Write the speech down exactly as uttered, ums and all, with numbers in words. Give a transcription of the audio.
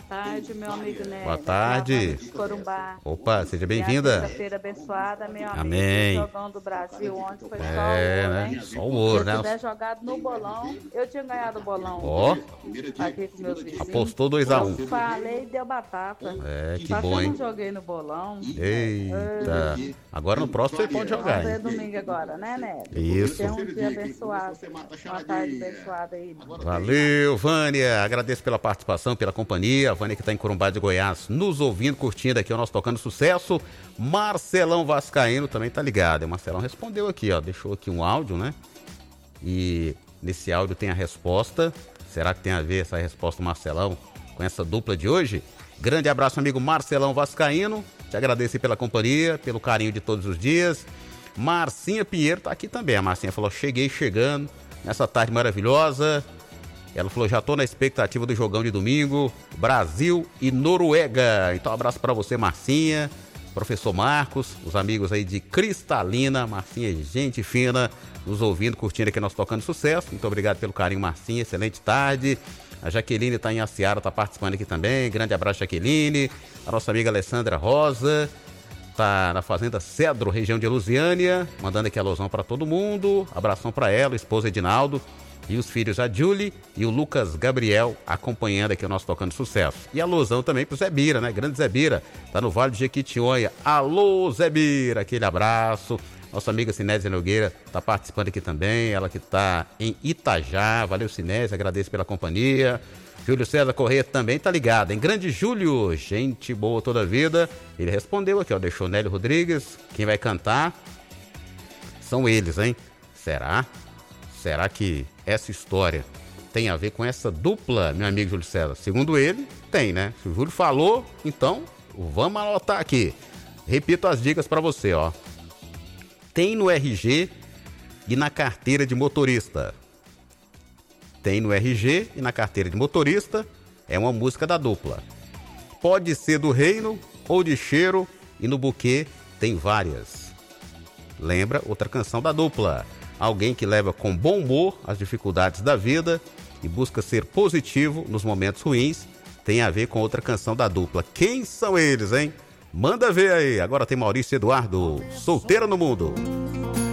tarde, meu amigo Neto. Boa tarde. Corumbá. Opa, seja bem-vinda. Sexta-feira abençoada, meu amigo. Amém. O jogão do Brasil ontem foi É, só ouro, né? né? Só o ouro, Se né? eu tivesse jogado no bolão, eu tinha ganhado o bolão. Ó. Aqui com meus vizinhos. Apostou dois a um. Eu falei e deu batata. É, que Só bom, que eu hein? não joguei no bolão. Eita. Agora no próximo você pode jogar, Hoje é hein? domingo agora, né, Neto? Isso. Tenha um dia abençoado. Uma tarde abençoada aí. Valeu, Vânia. Agradeço pela participação, pela companhia. A Vânia que está em Corumbá de Goiás, nos ouvindo, curtindo aqui o nosso Tocando Sucesso. Marcelão Vascaíno também tá ligado. O Marcelão respondeu aqui, ó. Deixou aqui um áudio, né? E nesse áudio tem a resposta. Será que tem a ver essa resposta do Marcelão com essa dupla de hoje? Grande abraço, amigo Marcelão Vascaíno. Te agradeço pela companhia, pelo carinho de todos os dias. Marcinha Pinheiro tá aqui também. A Marcinha falou, cheguei chegando nessa tarde maravilhosa. Ela falou, já tô na expectativa do jogão de domingo, Brasil e Noruega. Então, um abraço para você, Marcinha, professor Marcos, os amigos aí de Cristalina. Marcinha, gente fina, nos ouvindo, curtindo aqui nosso Tocando Sucesso. Muito obrigado pelo carinho, Marcinha, excelente tarde. A Jaqueline tá em Aciara, tá participando aqui também. Grande abraço, Jaqueline. A nossa amiga Alessandra Rosa tá na Fazenda Cedro, região de Lusiânia, mandando aqui alusão para todo mundo. Abração para ela, o esposo Edinaldo e os filhos, a Julie e o Lucas Gabriel, acompanhando aqui o nosso Tocando Sucesso. E alusão também pro Zé Bira, né? Grande Zé Bira, tá no Vale de Jequitinhonha. Alô, Zé Bira, aquele abraço. Nossa amiga Sinésia Nogueira tá participando aqui também, ela que tá em Itajá. Valeu, Sinésia, agradeço pela companhia. Júlio César Corrêa também tá ligado, hein? Grande Júlio, gente boa toda a vida. Ele respondeu aqui, ó, deixou Nélio Rodrigues. Quem vai cantar são eles, hein? Será? Será que essa história tem a ver com essa dupla, meu amigo Júlio César? Segundo ele, tem, né? Se o Júlio falou, então vamos anotar aqui. Repito as dicas para você, ó. Tem no R G e na carteira de motorista. Tem no R G e na carteira de motorista, é uma música da dupla. Pode ser do reino ou de cheiro, e no buquê tem várias. Lembra outra canção da dupla. Alguém que leva com bom humor as dificuldades da vida e busca ser positivo nos momentos ruins, tem a ver com outra canção da dupla. Quem são eles, hein? Manda ver aí. Agora tem Maurício Eduardo, Solteira no Mundo.